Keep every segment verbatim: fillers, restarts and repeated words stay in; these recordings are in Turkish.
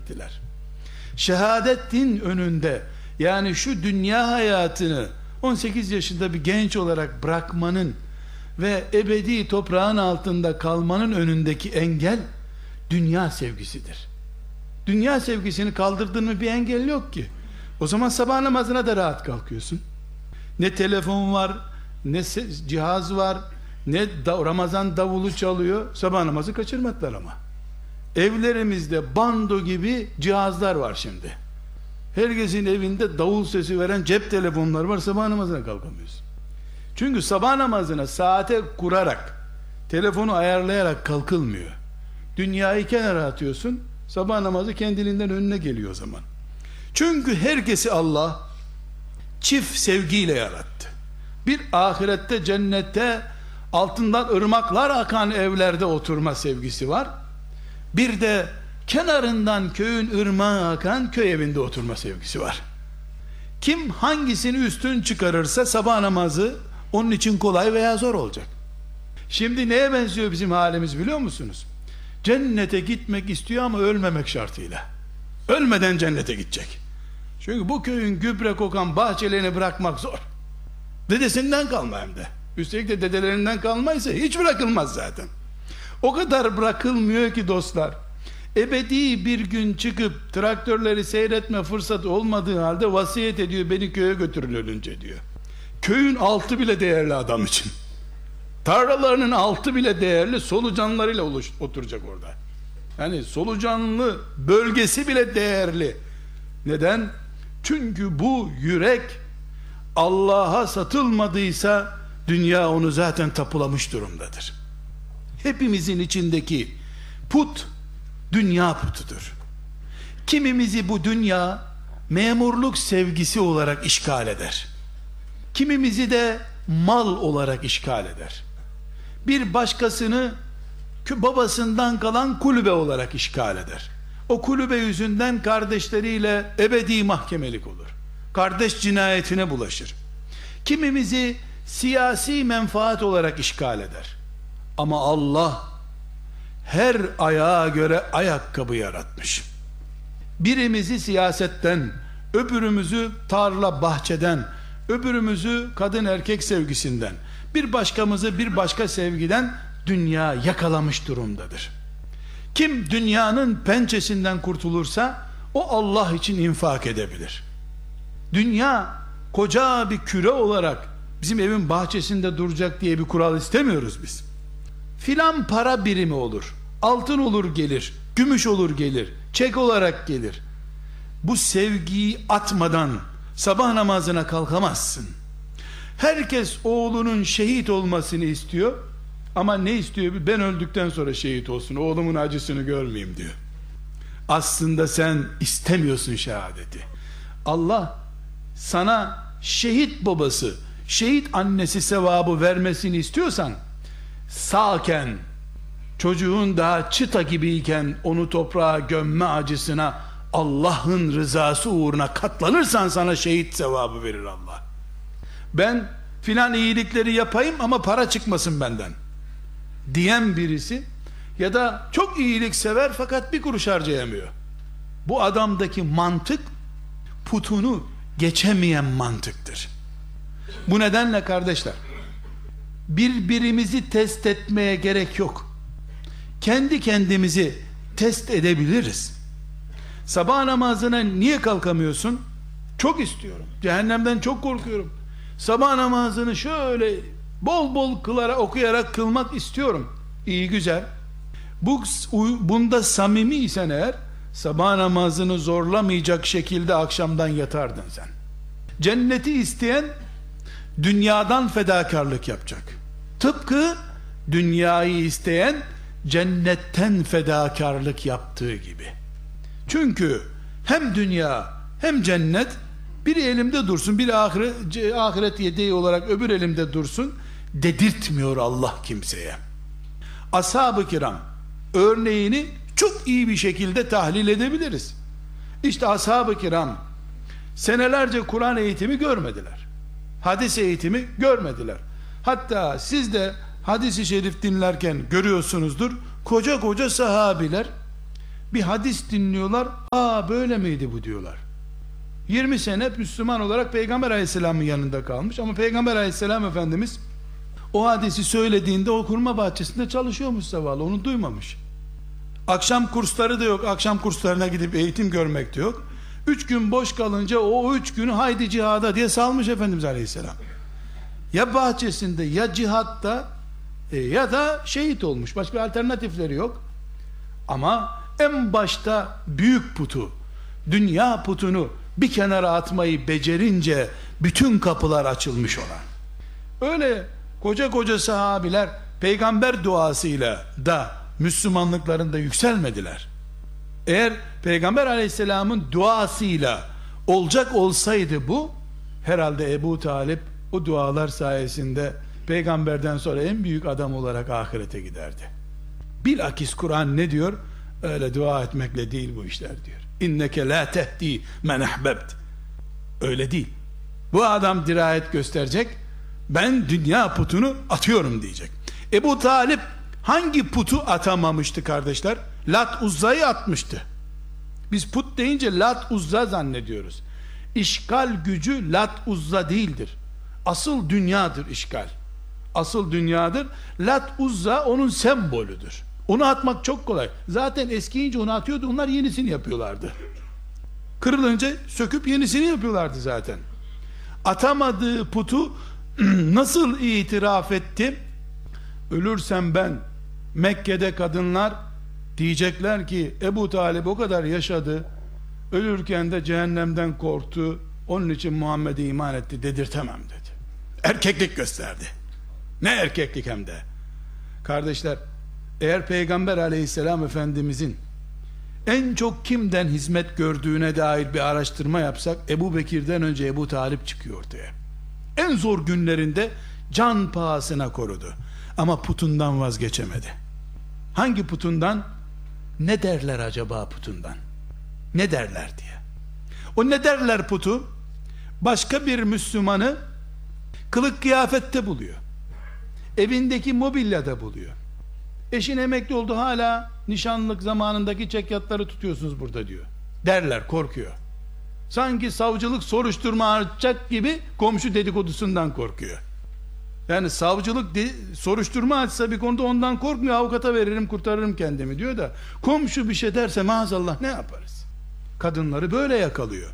ettiler. Şehadetin önünde, yani şu dünya hayatını on sekiz yaşında bir genç olarak bırakmanın ve ebedi toprağın altında kalmanın önündeki engel dünya sevgisidir. Dünya sevgisini kaldırdın mı bir engel yok ki. O zaman sabah namazına da rahat kalkıyorsun. Ne telefon var, ne cihaz var, ne da Ramazan davulu çalıyor. Sabah namazı kaçırmadılar ama. Evlerimizde bando gibi cihazlar var şimdi. Herkesin evinde davul sesi veren cep telefonları var. Sabah namazına kalkamıyorsun. Çünkü sabah namazına saate kurarak, telefonu ayarlayarak kalkılmıyor. Dünyayı kenara atıyorsun, sabah namazı kendiliğinden önüne geliyor o zaman. Çünkü herkesi Allah çift sevgiyle yarattı. Bir ahirette, cennette altından ırmaklar akan evlerde oturma sevgisi var. Bir de kenarından köyün ırmağı akan köy evinde oturma sevgisi var. Kim hangisini üstün çıkarırsa sabah namazı onun için kolay veya zor olacak. Şimdi neye benziyor bizim halimiz biliyor musunuz? Cennete gitmek istiyor ama ölmemek şartıyla. Ölmeden cennete gidecek. Çünkü bu köyün gübre kokan bahçelerini bırakmak zor. Dedesinden kalma hem de. Üstelik de dedelerinden kalmaysa hiç bırakılmaz zaten. O kadar bırakılmıyor ki dostlar. Ebedi bir gün çıkıp traktörleri seyretme fırsatı olmadığı halde vasiyet ediyor, beni köye götürün ölünce diyor. Köyün altı bile değerli adam için. Tarlalarının altı bile değerli, solucanlarıyla oluş, oturacak orada. Yani solucanlı bölgesi bile değerli. Neden? Çünkü bu yürek Allah'a satılmadıysa dünya onu zaten tapulamış durumdadır. Hepimizin içindeki put dünya putudur. Kimimizi bu dünya memurluk sevgisi olarak işgal eder. Kimimizi de mal olarak işgal eder. Bir başkasını babasından kalan kulübe olarak işgal eder. O kulübe yüzünden kardeşleriyle ebedi mahkemelik olur. Kardeş cinayetine bulaşır. Kimimizi siyasi menfaat olarak işgal eder. Ama Allah her ayağa göre ayakkabı yaratmış. Birimizi siyasetten, öbürümüzü tarla bahçeden, öbürümüzü kadın erkek sevgisinden, bir başkamızı bir başka sevgiden dünya yakalamış durumdadır. Kim dünyanın pençesinden kurtulursa o Allah için infak edebilir. Dünya koca bir küre olarak bizim evin bahçesinde duracak diye bir kural istemiyoruz biz. Filan para birimi olur, altın olur gelir, gümüş olur gelir, çek olarak gelir. Bu sevgiyi atmadan sabah namazına kalkamazsın. Herkes oğlunun şehit olmasını istiyor ama ne istiyor? Ben öldükten sonra şehit olsun, oğlumun acısını görmeyeyim diyor. Aslında sen istemiyorsun şehadeti. Allah sana şehit babası, şehit annesi sevabı vermesini istiyorsan, sağken, çocuğun daha çıta gibiyken onu toprağa gömme acısına Allah'ın rızası uğruna katlanırsan sana şehit sevabı verir Allah. Ben filan iyilikleri yapayım ama para çıkmasın benden diyen birisi, ya da çok iyilik sever fakat bir kuruş harcayamıyor. Bu adamdaki mantık putunu geçemeyen mantıktır. Bu nedenle kardeşler, birbirimizi test etmeye gerek yok. Kendi kendimizi test edebiliriz. Sabah namazına niye kalkamıyorsun? Çok istiyorum. Cehennemden çok korkuyorum. Sabah namazını şöyle bol bol kılara, okuyarak kılmak istiyorum. İyi, güzel. Bu, bunda samimiysen eğer, sabah namazını zorlamayacak şekilde akşamdan yatardın sen. Cenneti isteyen dünyadan fedakarlık yapacak. Tıpkı dünyayı isteyen cennetten fedakarlık yaptığı gibi. Çünkü hem dünya hem cennet biri elimde dursun, biri ahiret, ahiret yedeği olarak öbür elimde dursun dedirtmiyor Allah kimseye. Ashab-ı kiram örneğini çok iyi bir şekilde tahlil edebiliriz. İşte ashab-ı kiram senelerce Kur'an eğitimi görmediler. Hadis eğitimi görmediler. Hatta siz de hadis-i şerif dinlerken görüyorsunuzdur. Koca koca sahabiler Bir hadis dinliyorlar. Aa, böyle miydi bu diyorlar. yirmi sene Müslüman olarak Peygamber Aleyhisselam'ın yanında kalmış ama Peygamber Aleyhisselam Efendimiz o hadisi söylediğinde o hurma bahçesinde çalışıyormuş zavallı, onu duymamış. Akşam kursları da yok, akşam kurslarına gidip eğitim görmek de yok. Üç gün boş kalınca o üç günü haydi cihada diye salmış Efendimiz Aleyhisselam. Ya bahçesinde ya cihatta e, ya da şehit olmuş, başka alternatifleri yok. Ama en başta büyük putu, dünya putunu bir kenara atmayı becerince bütün kapılar açılmış olan, öyle koca koca sahabiler peygamber duasıyla da Müslümanlıklarında yükselmediler. Eğer Peygamber Aleyhisselam'ın duasıyla olacak olsaydı bu, herhalde Ebu Talip o dualar sayesinde peygamberden sonra en büyük adam olarak ahirete giderdi. Bilakis Kur'an ne diyor? Öyle dua etmekle değil bu işler diyor. İnneke la tehdi men ahbebt. Öyle değil. Bu adam dirayet gösterecek. Ben dünya putunu atıyorum diyecek. Ebu Talip hangi putu atamamıştı kardeşler? Lat Uzza'yı atmıştı. Biz put deyince Lat Uzza zannediyoruz. İşgal gücü Lat Uzza değildir. Asıl dünyadır işgal. Asıl dünyadır. Lat Uzza onun sembolüdür. Onu atmak çok kolay. Zaten eskiyince onu atıyordu. Onlar yenisini yapıyorlardı. Kırılınca söküp yenisini yapıyorlardı zaten. Atamadığı putu nasıl itiraf etti? Ölürsem ben, Mekke'de kadınlar diyecekler ki Ebu Talib o kadar yaşadı, ölürken de cehennemden korktu, onun için Muhammed'e iman etti dedirtemem dedi. Erkeklik gösterdi. Ne erkeklik hem de. Kardeşler, eğer Peygamber Aleyhisselam Efendimizin en çok kimden hizmet gördüğüne dair bir araştırma yapsak, Ebu Bekir'den önce Ebu Talip çıkıyor ortaya. En zor günlerinde can pahasına korudu. Ama putundan vazgeçemedi. Hangi putundan? Ne derler acaba putundan? Ne derler diye. O ne derler putu, başka bir Müslümanı kılık kıyafette buluyor. Evindeki mobilyada buluyor. Eşin emekli oldu, hala nişanlık zamanındaki çekyatları tutuyorsunuz burada diyor. Derler, korkuyor. Sanki savcılık soruşturma açacak gibi komşu dedikodusundan korkuyor. Yani savcılık de, soruşturma açsa bir konuda ondan korkmuyor. Avukata veririm, kurtarırım kendimi diyor da komşu bir şey derse maazallah ne yaparız? Kadınları böyle yakalıyor.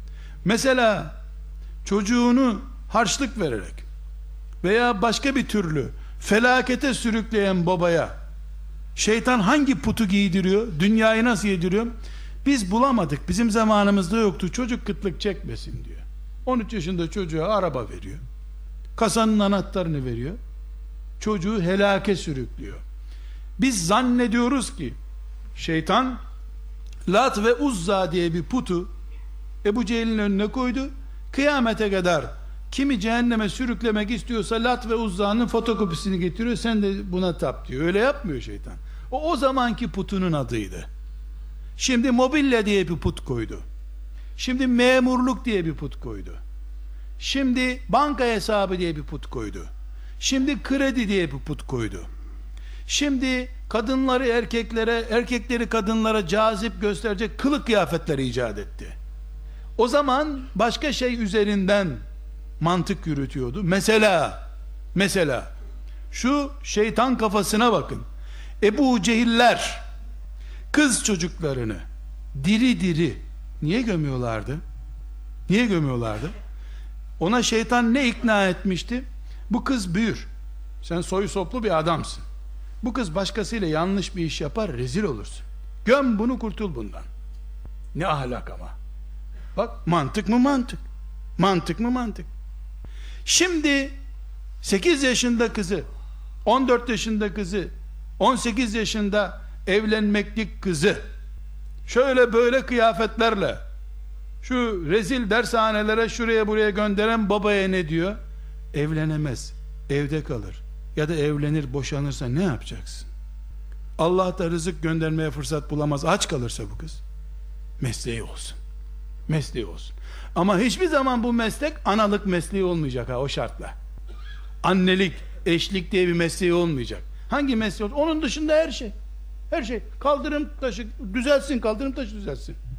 Mesela çocuğunu harçlık vererek veya başka bir türlü felakete sürükleyen babaya şeytan hangi putu giydiriyor? Dünyayı nasıl yediriyor? Biz bulamadık, bizim zamanımızda yoktu, çocuk kıtlık çekmesin diyor. on üç yaşında çocuğa araba veriyor, kasanın anahtarını veriyor, çocuğu helake sürüklüyor. Biz zannediyoruz ki şeytan Lat ve Uzza diye bir putu Ebu Cehil'in önüne koydu. Kıyamete kadar kimi cehenneme sürüklemek istiyorsa Lat ve Uzza'nın fotokopisini getiriyor, sen de buna tap diyor. Öyle yapmıyor şeytan. O o zamanki putunun adıydı. Şimdi mobilya diye bir put koydu. Şimdi memurluk diye bir put koydu. Şimdi banka hesabı diye bir put koydu. Şimdi kredi diye bir put koydu. Şimdi kadınları erkeklere, erkekleri kadınlara cazip gösterecek kılık kıyafetleri icat etti. O zaman başka şey üzerinden mantık yürütüyordu. Mesela, mesela şu şeytan kafasına bakın. Ebu Cehiller kız çocuklarını diri diri niye gömüyorlardı? Niye gömüyorlardı? Ona şeytan ne ikna etmişti? Bu kız büyür. Sen soyu soplu bir adamsın. Bu kız başkasıyla yanlış bir iş yapar, rezil olursun. Göm bunu, kurtul bundan. Ne ahlak ama. Bak, mantık mı mantık? Mantık mı mantık? Şimdi sekiz yaşında kızı, on dört yaşında kızı, on sekiz yaşında evlenmeklik kızı şöyle böyle kıyafetlerle şu rezil dershanelere şuraya buraya gönderen babaya ne diyor? Evlenemez, evde kalır. Ya da evlenir, boşanırsa ne yapacaksın? Allah da rızık göndermeye fırsat bulamaz, aç kalırsa bu kız, mesleği olsun. Mesleği olsun. Ama hiçbir zaman bu meslek analık mesleği olmayacak ha, o şartla. Annelik, eşlik diye bir mesleği olmayacak. Hangi mesleği olsun? Onun dışında her şey. Her şey kaldırım taşı düzelsin, kaldırım taşı düzelsin.